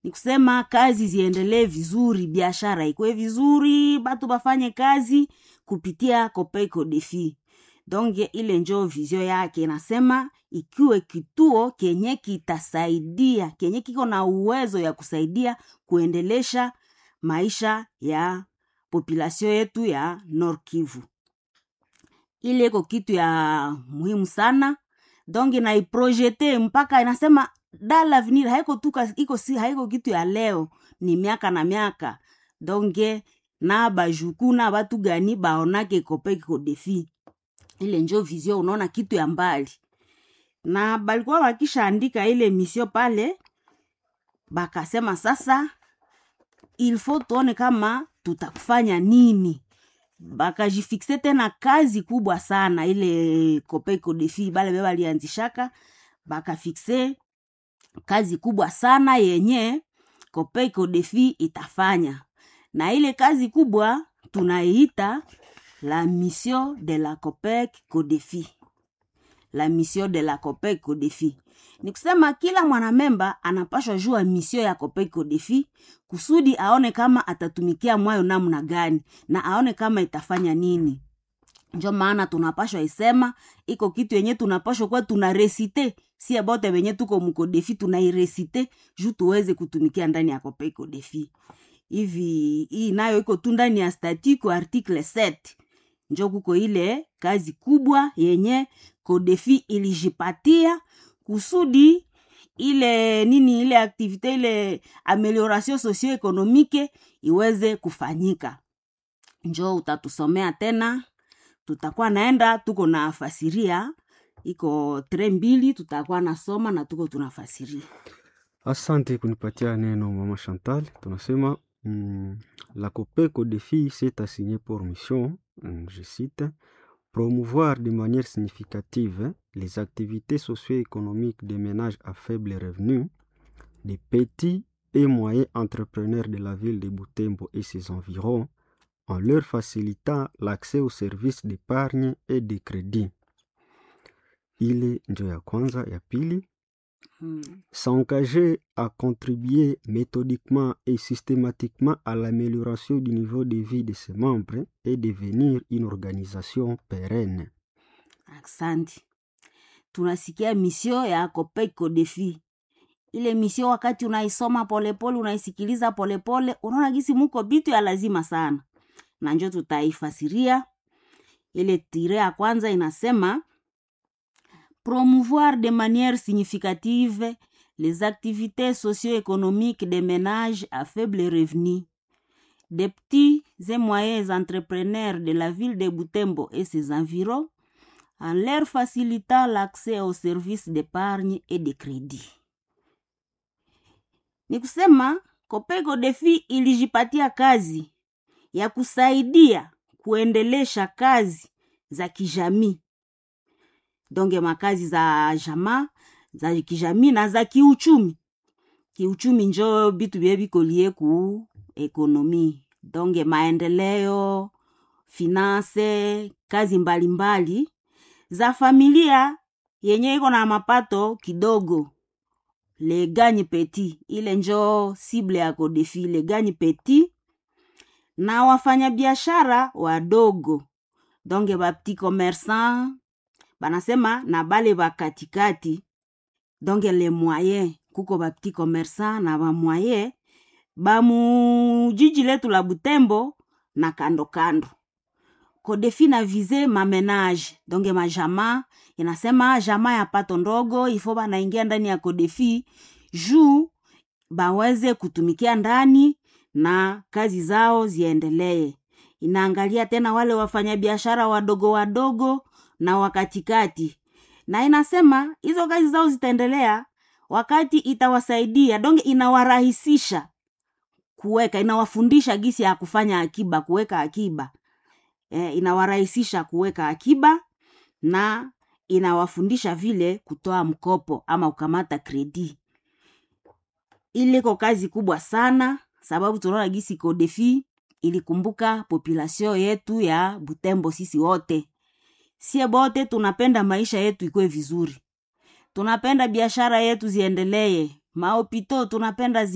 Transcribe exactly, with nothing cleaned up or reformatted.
Ni kusema kazi ziendelee vizuri, biashara ikuwe vizuri, batu bafanye kazi kupitia Copec Defi. Donc ile njo vizio yake, nasema ikiwe kituo kenye kitasaidia, kenye kiko na uwezo ya kusaidia kuendelesha maisha ya population yetu ya Nord Kivu. Ile iko kitu ya muhimu sana. Donc na iprojete mpaka inasema dans l'avenir, haiko tuka iko si haiko kitu ya leo, ni miaka na miaka. Donc na bajuku na batu gani baonake Copec Defi. Ile njo vizio, unaona kitu ya mbali. Na balikuwa wakisha andika ile misio pale, bakasema sasa il faut tuone kama tutakufanya nini. Bakajifixe tena kazi kubwa sana ile Copec Defi, bale beba lianzishaka, bakafixe kazi kubwa sana yenye Copec Defi itafanya. Na ile kazi kubwa tunaiita la mission de la Copec Defi. La mission de la Copec Defi. Ni kusema kila mwanamemba anapashwa jua mission ya Copec Defi kusudi aone kama atatumikia mwayo namna gani na aone kama itafanya nini. Njo maana tunapashwa isema iko kitu yenye tunapashwa kwa tunaresite, si abote wenye tuko mko Defi tunairesite juu tuweze kutumikia ndani ya Copec Defi. Hivi hii nayo iko tu ndani ya statut kwa article sept. Njo kuko ile kazi kubwa yenye Codefi ilijipatia kusudi ile nini ile activite ile amelioration socio-économique iweze kufanyika. Njo utatusomea tena, tutakuwa naenda tuko na fasiria, iko tre mbili tutakuwa nasoma na tuko tunafasiria. Asante kunipatia neno Mama Chantal. Tunasema mm, la Copec Defi s'est assignée pour mission, mm, je cite, promouvoir de manière significative les activités socio-économiques des ménages à faible revenu, des petits et moyens entrepreneurs de la ville de Butembo et ses environs, en leur facilitant l'accès aux services d'épargne et de crédit. Ile njo ya kwanza. Ya pili, hmm. s'engager à contribuer méthodiquement et systématiquement à l'amélioration du niveau de vie de ses membres et devenir une organisation pérenne. Asante. Tunasikia misio ya Copec Defi. Ile misio wakati unaisoma polepole, unaisikiliza polepole, unaona gisi muko bitu ya lazima sana. Na njo tutaifasiria. Ile tire ya kwanza inasema promouvoir de manière significative les activités socio-économiques des ménages à faible revenu, des petits et moyens entrepreneurs de la ville de Butembo et ses environs, en leur facilitant l'accès aux services d'épargne et de crédit. Ni kusema Copec Defi ilijipatia kazi ya kusaidia kuendelesha kazi za kijamii. Donge makazi za jamaa, za kijamii na za kiuchumi. Kiuchumi njo bitu biebi kolie ku ekonomi. Donge maendeleo, finance, kazi mbalimbali mbali, za familia yenye iko na mapato kidogo. Le gagne petit, ile njo cible ya Codefi, le gagne petit. Na wafanya biashara wadogo. Donge ba petit commerçant, banasema na bale ba katikati. Donge le moyen, kuko ba petit commerçant na ba moyen, ba mu jiji letu la Butembo na kando kando. Codefi na vize ma menage, donge ma jama, inasema jama ya pato ndogo, ifo ba naingia ndani ya Codefi, juu baweze kutumikia ndani na kazi zao ziendelee. Inaangalia tena wale wafanya biashara wadogo wadogo na wakatikati. Na inasema hizo kazi zao zitaendelea wakati itawasaidia, donge inawarahisisha kuweka, inawafundisha gisi ya kufanya akiba, kuweka akiba. E, inawarahisisha kuweka akiba na inawafundisha vile kutoa mkopo ama kukamata kredi. Ile ko kazi kubwa sana, sababu tunaona gisi Codefi ilikumbuka population yetu ya Butembo sisi wote. Sie bote tunapenda maisha yetu ikuwe vizuri. Tunapenda biashara yetu ziendelee. Maopito tunapenda zi